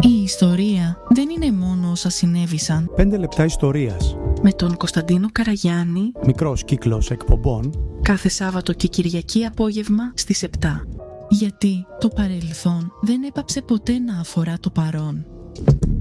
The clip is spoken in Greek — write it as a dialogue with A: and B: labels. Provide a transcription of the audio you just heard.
A: Η ιστορία δεν είναι μόνο όσα συνέβησαν.
B: 5 λεπτά ιστορίας.
A: Με τον Κωνσταντίνο Καραγιάννη.
B: Μικρός κύκλος εκπομπών.
A: Κάθε Σάββατο και Κυριακή απόγευμα στις 7. Γιατί το παρελθόν δεν έπαψε ποτέ να αφορά το παρόν.